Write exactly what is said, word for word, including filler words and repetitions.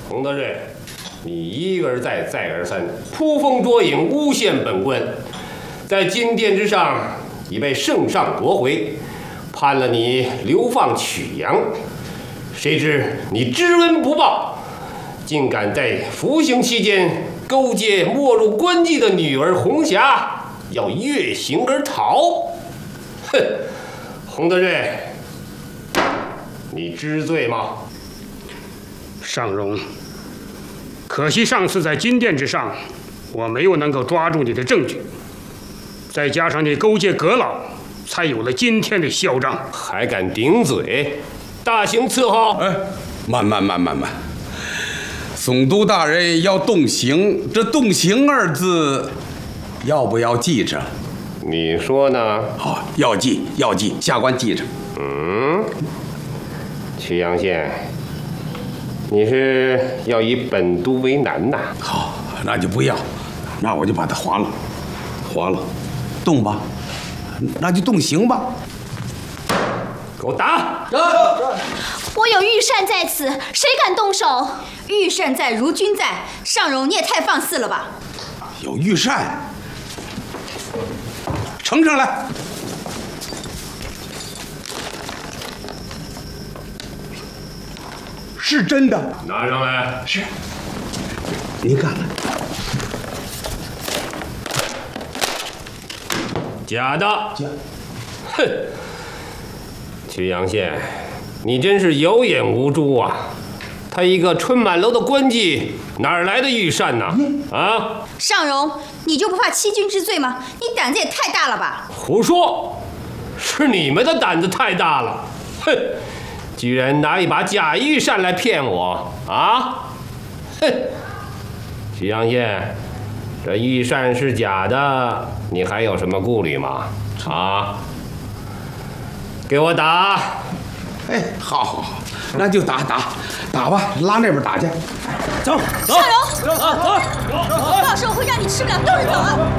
洪德瑞，你一而再，再而三，捕风捉影，诬陷本官，在金殿之上已被圣上夺回，判了你流放曲阳。谁知你知恩不报，竟敢在服刑期间勾结没入官妓的女儿红霞，要越刑而逃。哼，洪德瑞，你知罪吗？ 尚荣，可惜上次在金殿之上，我没有能够抓住你的证据，再加上你勾结阁老，才有了今天的嚣张。 还敢顶嘴？大刑伺候！ 哎，慢慢慢慢慢。总督大人要动刑，这动刑二字，要不要记着？ 你说呢？ 好、哦，要记要记，下官记着。 嗯，曲阳县，你是要以本督为难呐？ 好，那就不要，那我就把它划了，划了，动吧，那就动刑吧。 给我打！ 我有御膳在此，谁敢动手？ 御膳在，如君在。尚荣，你也太放肆了吧！ 有御膳，呈上来。是真的。 拿上来。 是。您看看。 假的。 假。 哼。曲阳县，你真是有眼无珠啊！他一个春满楼的官妓，哪来的御膳呢？啊！ 尚荣，你就不怕欺君之罪吗？你胆子也太大了吧！ 胡说！是你们的胆子太大了！哼！居然拿一把假御膳来骗我啊！哼！曲阳县，这御膳是假的，你还有什么顾虑吗？啊！给我打！ 哎，好，好，好，那就打打打吧，拉那边打去。走， 尚荣，走，走，到时候会让你吃不了兜着走啊！